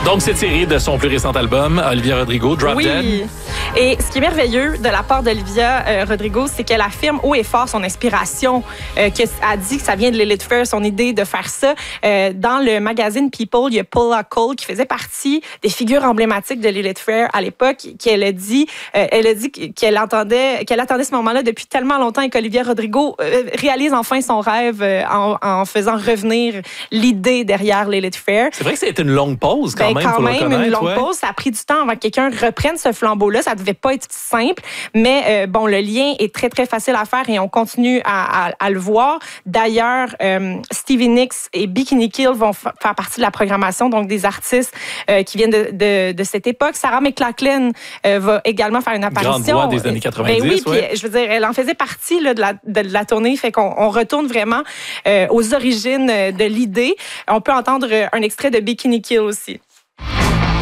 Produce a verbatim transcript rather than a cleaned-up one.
Donc, c'est tiré de son plus récent album, Olivia Rodrigo, Drop oui. Dead. Et ce qui est merveilleux de la part d'Olivia euh, Rodrigo, c'est qu'elle affirme haut et fort son inspiration, euh, qu'elle a dit que ça vient de Lilith Fair, son idée de faire ça. Euh, dans le magazine People, il y a Paula Cole qui faisait partie des figures emblématiques de Lilith Fair à l'époque, qui elle a dit, euh, elle a dit qu'elle entendait, qu'elle attendait ce moment-là depuis tellement longtemps et qu'Olivia Rodrigo euh, réalise enfin son rêve euh, en, en faisant revenir l'idée derrière Lilith Fair. C'est vrai que c'était une longue pause quand ben, même, quand faut même, le une longue ouais. pause. Ça a pris du temps avant que quelqu'un reprenne ce flambeau-là. Ça devait pas être simple, mais euh, bon, le lien est très, très facile à faire et on continue à, à, à le voir. D'ailleurs, euh, Stevie Nicks et Bikini Kill vont f- faire partie de la programmation, donc des artistes euh, qui viennent de, de, de cette époque. Sarah McLachlan euh, va également faire une apparition. Grande voix des années quatre-vingt-dix. Ben oui, ouais. puis je veux dire, elle en faisait partie là, de, la, de, de la tournée, fait qu'on on retourne vraiment euh, aux origines de l'idée. On peut entendre un extrait de Bikini Kill aussi.